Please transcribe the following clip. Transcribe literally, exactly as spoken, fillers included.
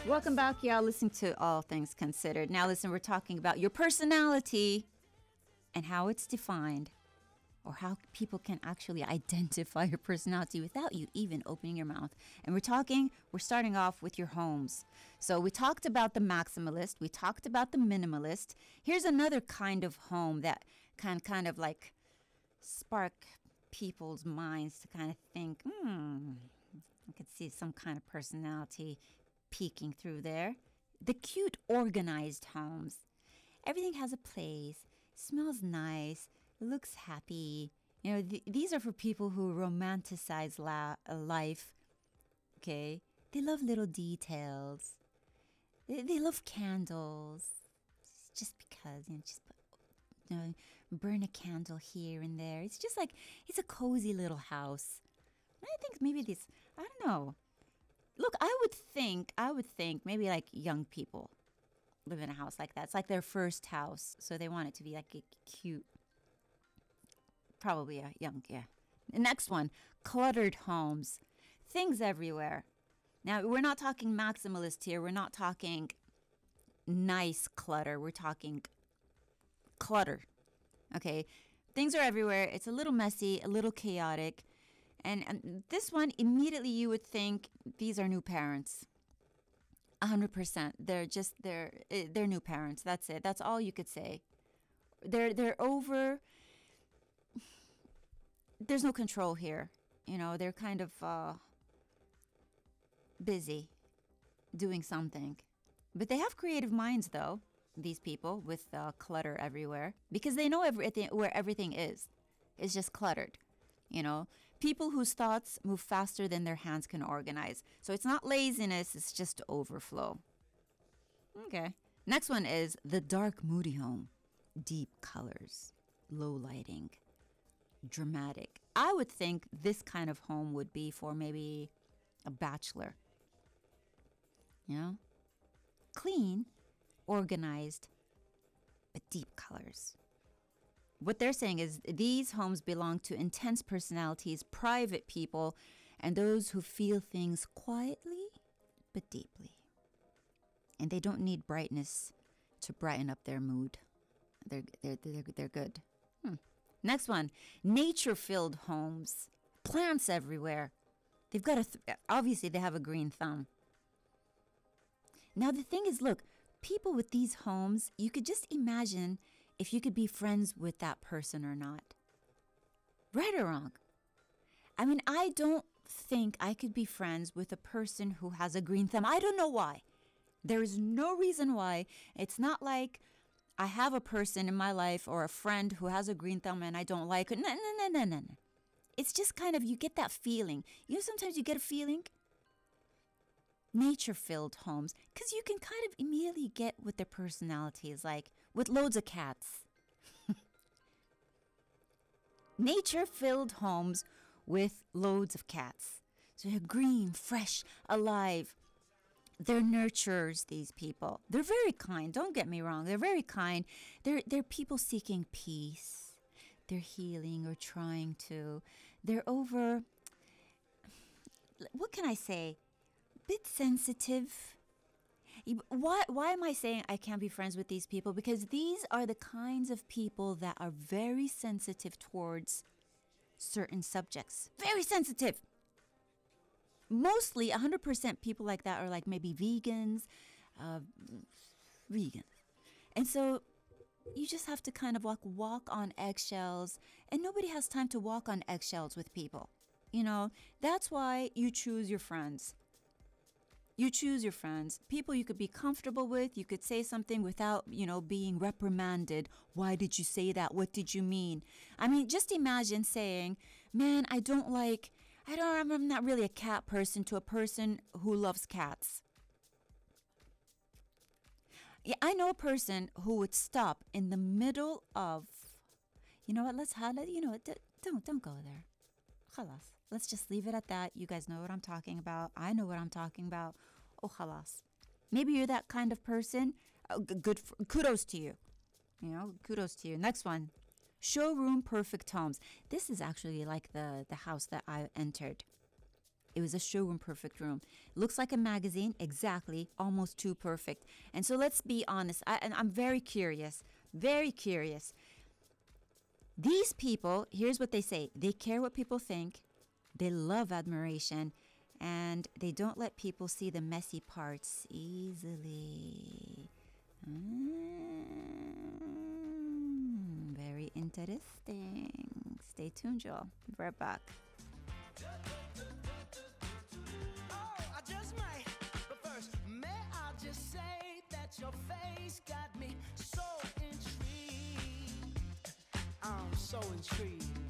Welcome back, y'all. Listen to All Things Considered. Now, listen, we're talking about your personality and how it's defined, or how people can actually identify your personality without you even opening your mouth. And we're talking, we're starting off with your homes. So we talked about the maximalist. We talked about the minimalist. Here's another kind of home that can kind of like spark people's minds to kind of think, hmm, I could see some kind of personality peeking through there. The cute, organized homes. Everything has a place, smells nice, looks happy. You know, th- these are for people who romanticize la- life. Okay? They love little details. They, they love candles. Just because, you know, just you know, burn a candle here and there. It's just like, it's a cozy little house. I think maybe this, I don't know. Look, I would think, I would think maybe like young people live in a house like that. It's like their first house. So they want it to be like a cute, probably a young, yeah. The next one, cluttered homes. Things everywhere. Now, we're not talking maximalist here. We're not talking nice clutter. We're talking clutter. Okay? Things are everywhere. It's a little messy, a little chaotic. And, and this one, immediately you would think these are new parents. A hundred percent. They're just, they're, eh, they're new parents. That's it. That's all you could say. They're, they're over. There's no control here. You know, they're kind of uh, busy doing something. But they have creative minds, though, these people with uh, clutter everywhere. Because they know everything, where everything is. It's just cluttered. You know, people whose thoughts move faster than their hands can organize. So it's not laziness, it's just overflow. Okay. Next one is the dark, moody home. Deep colors, low lighting, dramatic. I would think this kind of home would be for maybe a bachelor. You know? Clean, organized, but deep colors. What they're saying is these homes belong to intense personalities, private people, and those who feel things quietly but deeply. And they don't need brightness to brighten up their mood. They're they're they're, they're good. Hmm. Next one, nature-filled homes, plants everywhere. They've got a th- obviously they have a green thumb. Now the thing is, look, people with these homes, you could just imagine if you could be friends with that person or not. Right or wrong? I mean, I don't think I could be friends with a person who has a green thumb. I don't know why. There is no reason why. It's not like I have a person in my life or a friend who has a green thumb and I don't like it. No, no, no, no, no, no. It's just kind of, you get that feeling. You know, sometimes you get a feeling. Nature-filled homes, because you can kind of immediately get what their personality is like, with loads of cats. Nature-filled homes with loads of cats. So they're green, fresh, alive. They're nurturers, these people. They're very kind, don't get me wrong. They're very kind. They're, they're people seeking peace. They're healing or trying to. They're over, what can I say? Bit sensitive. Why why am I saying I can't be friends with these people? Because these are the kinds of people that are very sensitive towards certain subjects. Very sensitive. Mostly one hundred percent people like that are like maybe vegans, uh, vegans. And so you just have to kind of like walk on eggshells, and nobody has time to walk on eggshells with people. You know, that's why you choose your friends. You choose your friends, people you could be comfortable with. You could say something without, you know, being reprimanded. Why did you say that? What did you mean? I mean, just imagine saying, man, I don't like, I don't, I'm not really a cat person, to a person who loves cats. Yeah, I know a person who would stop in the middle of, you know what, let's highlight, you know what, don't, don't go there. Khalas. Let's just leave it at that. You guys know what I'm talking about. I know what I'm talking about. Oh, khalas. Maybe you're that kind of person. Oh, good. For, kudos to you. You know, kudos to you. Next one. Showroom perfect homes. This is actually like the, the house that I entered. It was a showroom perfect room. Looks like a magazine, exactly, almost too perfect. And so let's be honest, I, and I'm very curious, very curious. These people, here's what they say. They care what people think. They love admiration. And they don't let people see the messy parts easily. Mm, very interesting. Stay tuned, y'all. Be right back. Oh, I just might. But first, may I just say that your face got me so intrigued. I'm so intrigued.